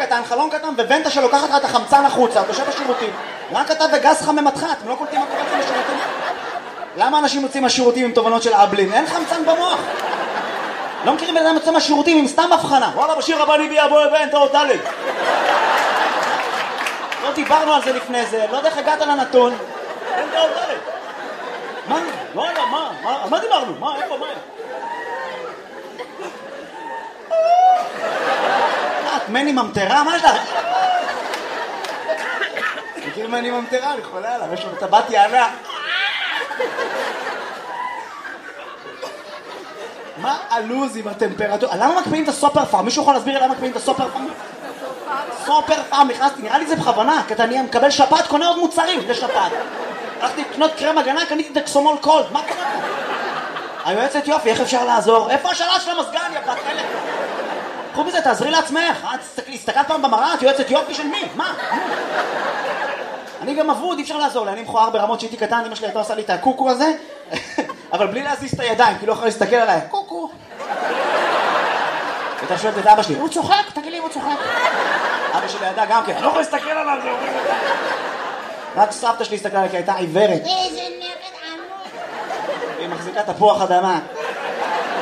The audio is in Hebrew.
קטן, חלון קטן, וונטה שלוקחת לך את החמצן החוצה, אתה יושב בשירותים. רק אתה וגז חממתך, אתם לא קולטים מה קורה לכם בשירותים? למה אנשים יוצאים מהשירותים עם תובנות של אבלין? אין חמצן במוח. לא מכירים בן אדם יוצא מהשירותים עם סתם הבחנה. וואלה, בשיר הבא אני בוא ונטה או דלג. לא דיברנו על זה לפני זה, לא יודע איך הגעת לנתון. ונטה או דלג. מה? לא יודע, מה? על מה דיברנו? מה? איפה? מה? את מני ממטרה? מה שאתה? מכיר מני ממטרה? אני חולה עליו, יש לו טבעת יענה. מה הלוז עם הטמפרטורה? למה מקפיאים את הסופר פארם? מישהו יכול להסביר למה מקפיאים את הסופר פארם? סופר פארם, נכנסתי, נראה לי זה בכוונה, כי אני מקבל שפעת, קונה עוד מוצרים לשפעת. הלכתי לקנות קרם הגנה, קניתי דקסומול קולד, מה קורה פה? היועצת יופי, איך אפשר לעזור? איפה השאלה של המסגן, יא בת חלק? חוץ מזה, תעזרי לעצמך. הסתכלת פעם במראה, את יועצת יופי של מי? מה? אני גם אבוד, אי אפשר לעזור לי, אני מכוער ברמות שהייתי קטן, אמא שלי הייתה עושה לי את הקוקו הזה, אבל בלי להזיז את הידיים, כי לא יכולה להסתכל עליי, קוקו. ואתה שואלת את אבא שלי, הוא צוחק, תגיד לי, הוא צוחק. אבא שלי ידע גם כן, אני לא יכול להסתכל עליו, זה אומר. רק סבתא שלי הסתכלה עליי, כי הייתה עיוורת. איזה נרד עמוד. היא מחזיקה תפוח אדמה.